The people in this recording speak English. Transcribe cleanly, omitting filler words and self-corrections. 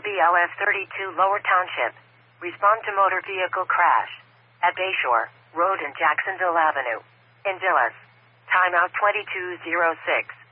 BLF 32 Lower Township. Respond to motor vehicle crash at Bayshore Road and Jacksonville Avenue in Dillis. Timeout 2206.